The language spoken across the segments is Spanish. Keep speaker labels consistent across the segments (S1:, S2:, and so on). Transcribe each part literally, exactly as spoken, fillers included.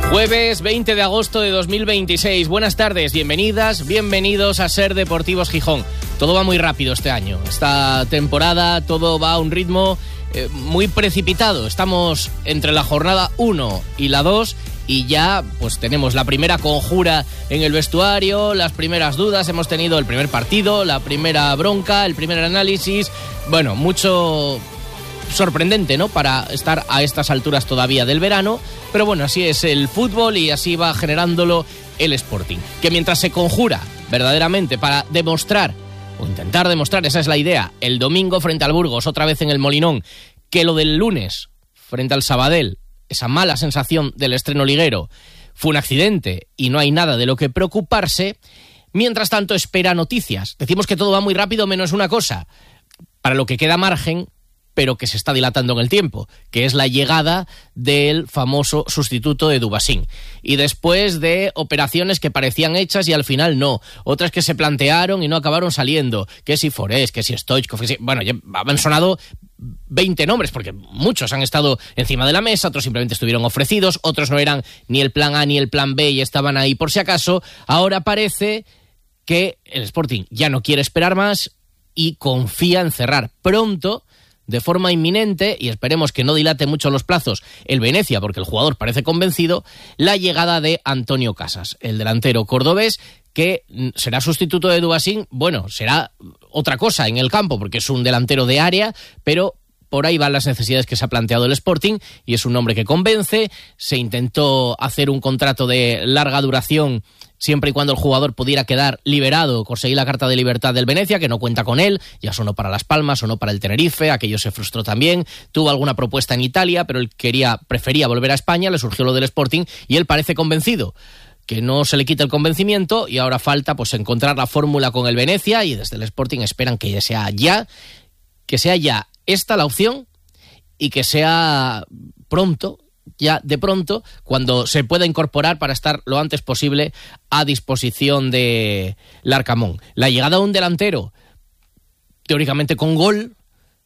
S1: Jueves veinte de agosto de dos mil veintiséis. Buenas tardes, bienvenidas, bienvenidos a Ser Deportivos Gijón. Todo va muy rápido este año. Esta temporada todo va a un ritmo eh, muy precipitado. Estamos entre la jornada uno y la dos y ya pues tenemos la primera conjura en el vestuario, las primeras dudas, hemos tenido el primer partido, la primera bronca, el primer análisis. Bueno, mucho sorprendente, ¿no?, para estar a estas alturas todavía del verano, pero bueno, así es el fútbol y así va generándolo el Sporting, que mientras se conjura verdaderamente para demostrar, o intentar demostrar, esa es la idea, el domingo frente al Burgos, otra vez en el Molinón, que lo del lunes frente al Sabadell, esa mala sensación del estreno liguero, fue un accidente y no hay nada de lo que preocuparse. Mientras tanto espera noticias. Decimos que todo va muy rápido menos una cosa, para lo que queda margen, pero que se está dilatando en el tiempo, que es la llegada del famoso sustituto de Dubasín. Y después de operaciones que parecían hechas y al final no, otras que se plantearon y no acabaron saliendo, que si Forés, que si Stoichkov, que si... bueno, ya han sonado veinte nombres, porque muchos han estado encima de la mesa, otros simplemente estuvieron ofrecidos, otros no eran ni el plan A ni el plan B y estaban ahí por si acaso. Ahora parece que el Sporting ya no quiere esperar más y confía en cerrar pronto, de forma inminente, y esperemos que no dilate mucho los plazos, el Venezia, porque el jugador parece convencido, la llegada de Antonio Casas, el delantero cordobés, que será sustituto de Dubasín. Bueno, será otra cosa en el campo, porque es un delantero de área, pero por ahí van las necesidades que se ha planteado el Sporting, y es un hombre que convence. Se intentó hacer un contrato de larga duración siempre y cuando el jugador pudiera quedar liberado, conseguir la carta de libertad del Venezia, que no cuenta con él, ya sonó para Las Palmas, sonó para el Tenerife, aquello se frustró también, tuvo alguna propuesta en Italia, pero él quería, prefería volver a España, le surgió lo del Sporting, y él parece convencido, que no se le quita el convencimiento, y ahora falta pues encontrar la fórmula con el Venezia, y desde el Sporting esperan que sea ya, que sea ya esta la opción, y que sea pronto, ya de pronto, cuando se pueda incorporar para estar lo antes posible a disposición de Larcamón. La llegada de un delantero, teóricamente con gol,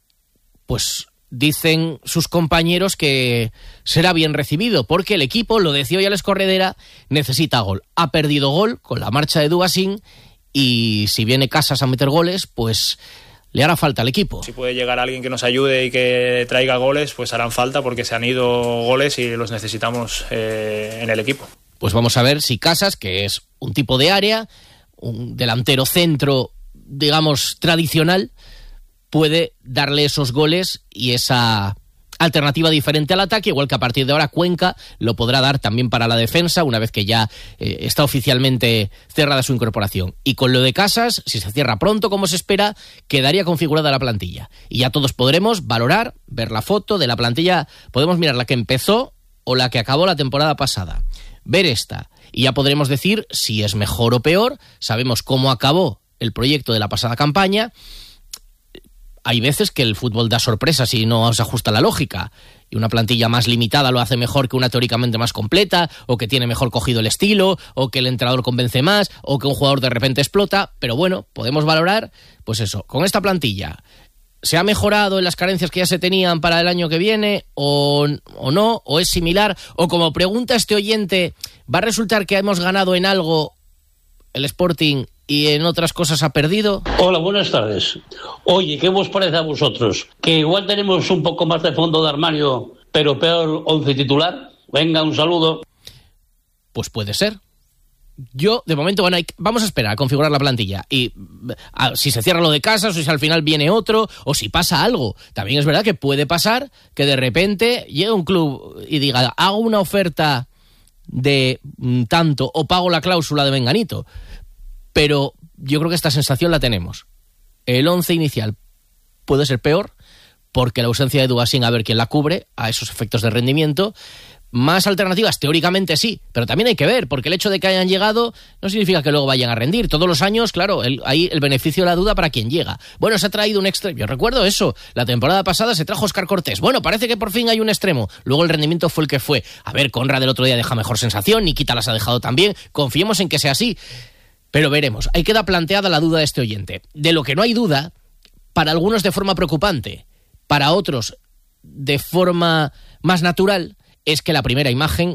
S1: pues dicen sus compañeros que será bien recibido, porque el equipo, lo decía hoy Alex Corredera, necesita gol. Ha perdido gol con la marcha de Dubasín, y si viene Casas a meter goles, pues le hará falta al equipo.
S2: Si puede llegar alguien que nos ayude y que traiga goles, pues harán falta, porque se han ido goles y los necesitamos eh, en el equipo.
S1: Pues vamos a ver si Casas, que es un tipo de área, un delantero centro, digamos, tradicional, puede darle esos goles y esa alternativa diferente al ataque, igual que a partir de ahora Cuenca lo podrá dar también para la defensa, una vez que ya eh, está oficialmente cerrada su incorporación. Y con lo de Casas, si se cierra pronto como se espera, quedaría configurada la plantilla. Y ya todos podremos valorar, ver la foto de la plantilla, podemos mirar la que empezó o la que acabó la temporada pasada, ver esta, y ya podremos decir si es mejor o peor. Sabemos cómo acabó el proyecto de la pasada campaña. Hay veces que el fútbol da sorpresas y no se ajusta a la lógica, y una plantilla más limitada lo hace mejor que una teóricamente más completa, o que tiene mejor cogido el estilo, o que el entrenador convence más, o que un jugador de repente explota. Pero bueno, podemos valorar, pues eso, con esta plantilla, ¿se ha mejorado en las carencias que ya se tenían para el año que viene, o, o no, o es similar? O como pregunta este oyente, ¿va a resultar que hemos ganado en algo el Sporting y en otras cosas ha perdido?
S3: Hola, buenas tardes. Oye, ¿qué os parece a vosotros? ¿Que igual tenemos un poco más de fondo de armario, pero peor once titular? Venga, un saludo.
S1: Pues puede ser. Yo, de momento, bueno, hay, vamos a esperar a configurar la plantilla. Y a, si se cierra lo de Casas, o si al final viene otro, o si pasa algo. También es verdad que puede pasar que de repente llegue un club y diga, hago una oferta de mm, tanto, o pago la cláusula de Menganito. Pero yo creo que esta sensación la tenemos. El once inicial puede ser peor, porque la ausencia de Dubasín, a ver quién la cubre a esos efectos de rendimiento. Más alternativas, teóricamente sí, pero también hay que ver, porque el hecho de que hayan llegado no significa que luego vayan a rendir. Todos los años, claro, el, hay el beneficio de la duda para quien llega. Bueno, se ha traído un extremo. Yo recuerdo eso. La temporada pasada se trajo Óscar Cortés. Bueno, parece que por fin hay un extremo. Luego el rendimiento fue el que fue. A ver, Conrad el otro día deja mejor sensación, Nikita las ha dejado también. Confiemos en que sea así. Pero veremos. Ahí queda planteada la duda de este oyente. De lo que no hay duda, para algunos de forma preocupante, para otros de forma más natural, es que la primera imagen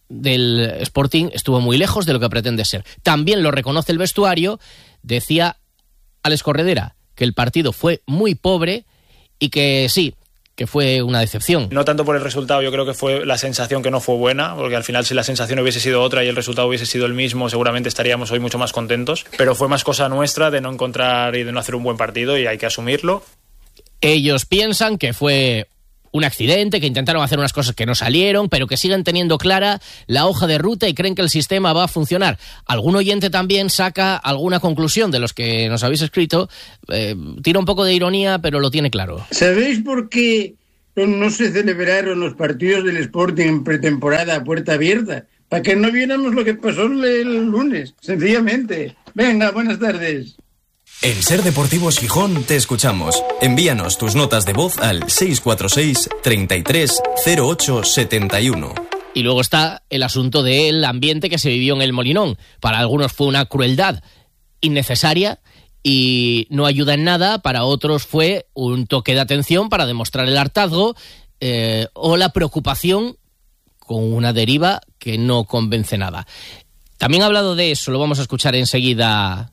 S1: del Sporting estuvo muy lejos de lo que pretende ser. También lo reconoce el vestuario. Decía Alex Corredera que el partido fue muy pobre y que sí, que fue una decepción.
S2: No tanto por el resultado, yo creo que fue la sensación que no fue buena, porque al final si la sensación hubiese sido otra y el resultado hubiese sido el mismo, seguramente estaríamos hoy mucho más contentos, pero fue más cosa nuestra de no encontrar y de no hacer un buen partido y hay que asumirlo.
S1: Ellos piensan que fue un accidente, que intentaron hacer unas cosas que no salieron, pero que siguen teniendo clara la hoja de ruta y creen que el sistema va a funcionar. Algún oyente también saca alguna conclusión de los que nos habéis escrito, eh, tira un poco de ironía, pero lo tiene claro.
S4: ¿Sabéis por qué no se celebraron los partidos del Sporting en pretemporada a puerta abierta? Para que no viéramos lo que pasó el lunes, sencillamente. Venga, buenas tardes.
S5: En Ser Deportivos Gijón te escuchamos. Envíanos tus notas de voz al seis cuatro seis, treinta y tres, cero ocho setenta y uno.
S1: Y luego está el asunto del ambiente que se vivió en el Molinón. Para algunos fue una crueldad innecesaria y no ayuda en nada. Para otros fue un toque de atención para demostrar el hartazgo eh, o la preocupación con una deriva que no convence nada. También ha hablado de eso, lo vamos a escuchar enseguida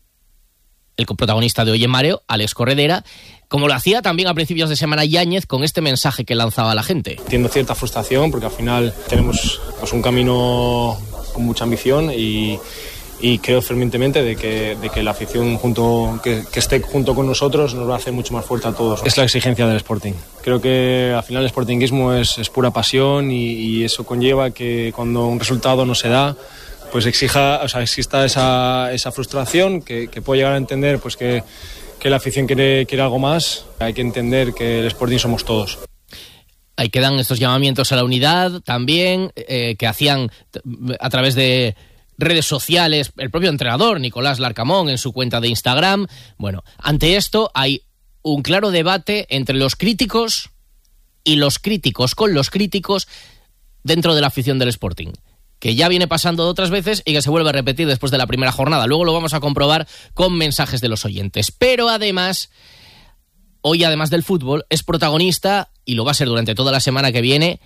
S1: el protagonista de Hoy en Mareo, Alex Corredera, como lo hacía también a principios de semana Yáñez con este mensaje que lanzaba a la gente.
S6: Entiendo cierta frustración porque al final tenemos pues, un camino con mucha ambición y, y creo fervientemente de que, de que la afición junto, que, que esté junto con nosotros nos va a hacer mucho más fuerte a todos. Es la exigencia del Sporting. Creo que al final el sportinguismo es, es pura pasión y, y eso conlleva que cuando un resultado no se da, pues exija, o sea, exista esa, esa frustración que, que puedo llegar a entender pues que, que la afición quiere, quiere algo más. Hay que entender que el Sporting somos todos.
S1: Ahí quedan estos llamamientos a la unidad también, eh, que hacían a través de redes sociales el propio entrenador, Nicolás Larcamón, en su cuenta de Instagram. Bueno, ante esto hay un claro debate entre los críticos y los críticos con los críticos dentro de la afición del Sporting, que ya viene pasando de otras veces y que se vuelve a repetir después de la primera jornada. Luego lo vamos a comprobar con mensajes de los oyentes. Pero además, hoy además del fútbol, es protagonista, y lo va a ser durante toda la semana que viene,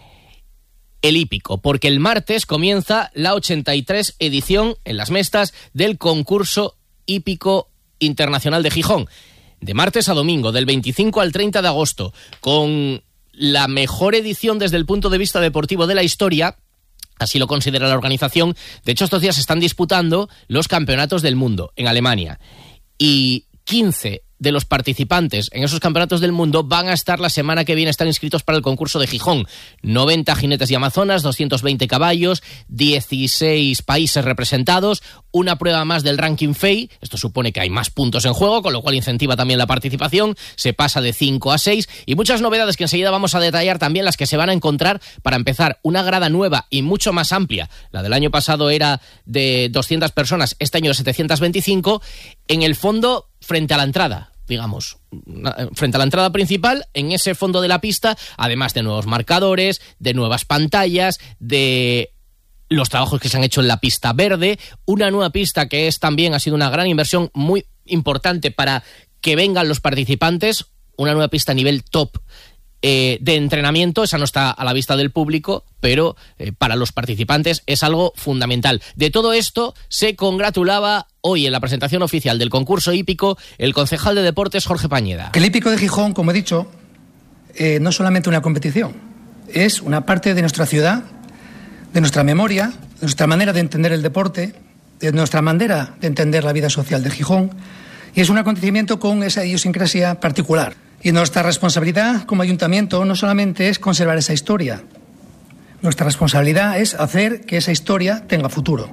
S1: el hípico, porque el martes comienza la ochenta y tres edición en Las Mestas del concurso hípico internacional de Gijón. De martes a domingo, del veinticinco al treinta de agosto, con la mejor edición desde el punto de vista deportivo de la historia. Así lo considera la organización. De hecho, estos días se están disputando los campeonatos del mundo en Alemania. Y quince de los participantes en esos campeonatos del mundo van a estar la semana que viene, están inscritos para el concurso de Gijón. noventa jinetes y amazonas, doscientos veinte caballos, dieciséis países representados, una prueba más del ranking F E I. Esto supone que hay más puntos en juego, con lo cual incentiva también la participación. Se pasa de cinco a seis y muchas novedades que enseguida vamos a detallar, también las que se van a encontrar. Para empezar, una grada nueva y mucho más amplia. La del año pasado era de doscientas personas, este año de setecientas veinticinco. En el fondo, frente a la entrada, digamos, frente a la entrada principal, en ese fondo de la pista, además de nuevos marcadores, de nuevas pantallas, de los trabajos que se han hecho en la pista verde, una nueva pista que es también, ha sido una gran inversión muy importante para que vengan los participantes, una nueva pista a nivel top eh, de entrenamiento. Esa no está a la vista del público, pero eh, para los participantes es algo fundamental. De todo esto se congratulaba hoy en la presentación oficial del concurso hípico el concejal de deportes Jorge Pañeda.
S7: El hípico de Gijón, como he dicho, eh, no es solamente una competición, es una parte de nuestra ciudad, de nuestra memoria, de nuestra manera de entender el deporte, de nuestra manera de entender la vida social de Gijón, y es un acontecimiento con esa idiosincrasia particular. Y nuestra responsabilidad como ayuntamiento no solamente es conservar esa historia, nuestra responsabilidad es hacer que esa historia tenga futuro.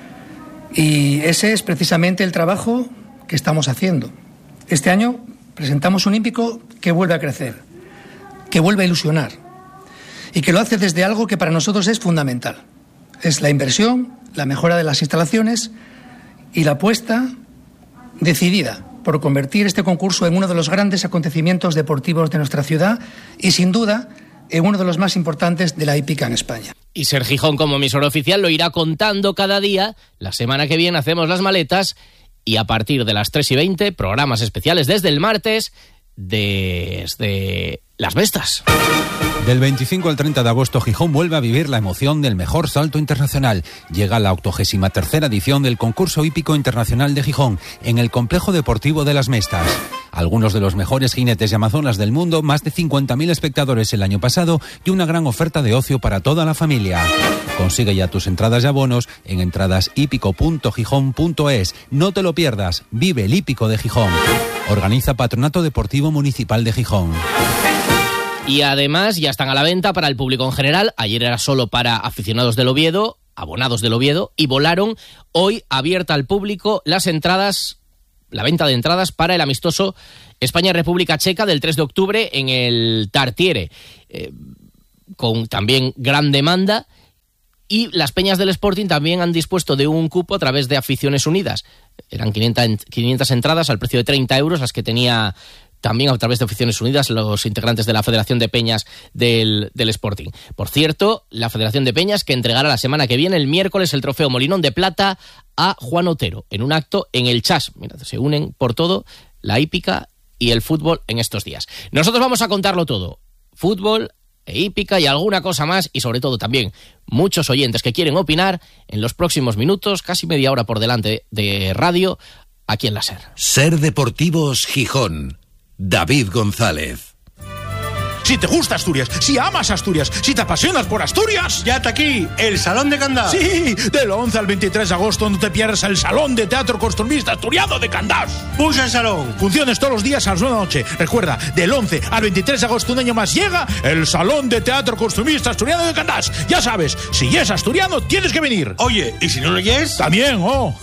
S7: Y ese es precisamente el trabajo que estamos haciendo. Este año presentamos un hípico que vuelve a crecer, que vuelve a ilusionar y que lo hace desde algo que para nosotros es fundamental. Es la inversión, la mejora de las instalaciones y la apuesta decidida por convertir este concurso en uno de los grandes acontecimientos deportivos de nuestra ciudad y, sin duda, en uno de los más importantes de la hípica en España.
S1: Y Ser Gijón, como emisora oficial, lo irá contando cada día. La semana que viene hacemos las maletas y a partir de las tres y veinte, programas especiales desde el martes, desde Las Mestas.
S8: Del veinticinco al treinta de agosto, Gijón vuelve a vivir la emoción del mejor salto internacional. Llega la octogésima tercera edición del concurso hípico internacional de Gijón, en el complejo deportivo de Las Mestas. Algunos de los mejores jinetes y amazonas del mundo, más de cincuenta mil espectadores el año pasado y una gran oferta de ocio para toda la familia. Consigue ya tus entradas y abonos en entradas hípico punto gijón punto es. No te lo pierdas, vive el hípico de Gijón. Organiza Patronato Deportivo Municipal de Gijón.
S1: Y además ya están a la venta para el público en general. Ayer era solo para aficionados del Oviedo, abonados del Oviedo, y volaron. Hoy abierta al público las entradas, la venta de entradas para el amistoso España-República Checa del tres de octubre en el Tartiere, eh, con también gran demanda. Y las peñas del Sporting también han dispuesto de un cupo a través de Aficiones Unidas. Eran quinientas entradas al precio de treinta euros, las que tenía también a través de Aficiones Unidas los integrantes de la Federación de Peñas del, del Sporting. Por cierto, la Federación de Peñas que entregará la semana que viene, el miércoles, el trofeo Molinón de Plata a Juan Otero, en un acto en el Chas. Mira, se unen por todo la hípica y el fútbol en estos días. Nosotros vamos a contarlo todo. Fútbol e hípica y alguna cosa más, y sobre todo también muchos oyentes que quieren opinar en los próximos minutos, casi media hora por delante de radio, aquí en la SER.
S9: SER Deportivos Gijón. David González.
S10: Si te gusta Asturias, si amas Asturias, si te apasionas por Asturias,
S11: ya está aquí, el Salón de Candás.
S10: Sí, del once al veintitrés de agosto, no te pierdas el Salón de Teatro Costumbrista Asturiano de Candás.
S11: Pulsa el salón.
S10: Funciones todos los días a las nueve de la noche. Recuerda, del once al veintitrés de agosto, un año más, llega el Salón de Teatro Costumbrista Asturiano de Candás. Ya sabes, si es asturiano, tienes que venir.
S11: Oye, ¿y si no lo es?
S10: También, oh.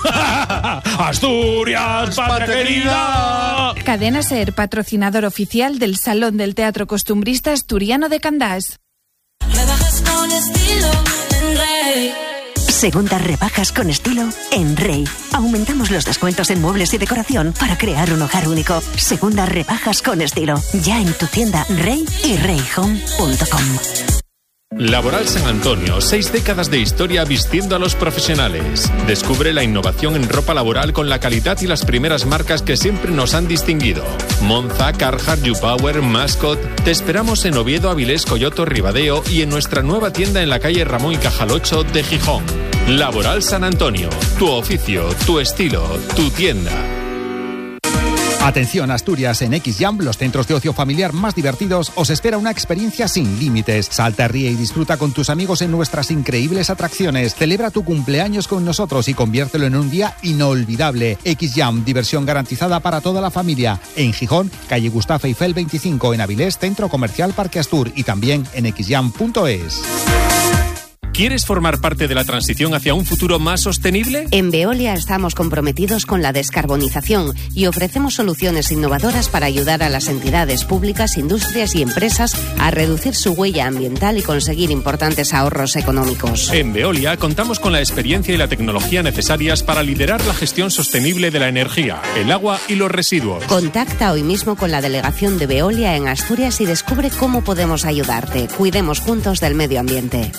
S10: Asturias, patria querida.
S12: Cadena SER, patrocinador oficial del Salón del Teatro Costumbrista Asturiano de Candás.
S13: Rebajas con estilo en Rey.
S14: Segundas rebajas con estilo en Rey. Aumentamos los descuentos en muebles y decoración para crear un hogar único. Segundas rebajas con estilo. Ya en tu tienda Rey y rey home punto com.
S15: Laboral San Antonio, seis décadas de historia vistiendo a los profesionales. Descubre la innovación en ropa laboral con la calidad y las primeras marcas que siempre nos han distinguido. Monza, Carhartt, YouPower, Mascot. Te esperamos en Oviedo, Avilés, Coyoto, Ribadeo y en nuestra nueva tienda en la calle Ramón y Cajal ocho de Gijón. Laboral San Antonio, tu oficio, tu estilo, tu tienda.
S16: Atención Asturias, en X-Jam, los centros de ocio familiar más divertidos, os espera una experiencia sin límites. Salta, ríe y disfruta con tus amigos en nuestras increíbles atracciones. Celebra tu cumpleaños con nosotros y conviértelo en un día inolvidable. X-Jam, diversión garantizada para toda la familia. En Gijón, calle Gustavo Eiffel veinticinco, en Avilés, Centro Comercial Parque Astur y también en x jam punto es.
S15: ¿Quieres formar parte de la transición hacia un futuro más sostenible?
S17: En Veolia estamos comprometidos con la descarbonización y ofrecemos soluciones innovadoras para ayudar a las entidades públicas, industrias y empresas a reducir su huella ambiental y conseguir importantes ahorros económicos.
S15: En Veolia contamos con la experiencia y la tecnología necesarias para liderar la gestión sostenible de la energía, el agua y los residuos.
S17: Contacta hoy mismo con la delegación de Veolia en Asturias y descubre cómo podemos ayudarte. Cuidemos juntos del medio ambiente.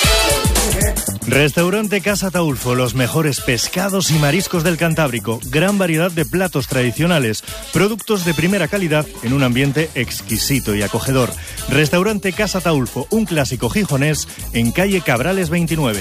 S18: Restaurante Casa Taulfo, los mejores pescados y mariscos del Cantábrico, gran variedad de platos tradicionales, productos de primera calidad en un ambiente exquisito y acogedor. Restaurante Casa Taulfo, un clásico gijonés en calle Cabrales veintinueve.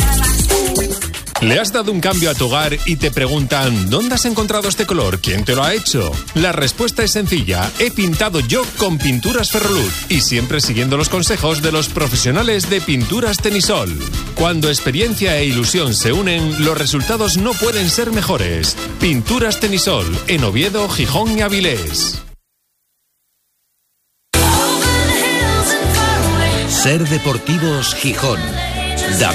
S15: ¿Le has dado un cambio a tu hogar y te preguntan ¿dónde has encontrado este color? ¿Quién te lo ha hecho? La respuesta es sencilla. He pintado yo con Pinturas Ferroluz y siempre siguiendo los consejos de los profesionales de Pinturas Tenisol. Cuando experiencia e ilusión se unen, los resultados no pueden ser mejores. Pinturas Tenisol, en Oviedo, Gijón y Avilés.
S9: SER Deportivos Gijón.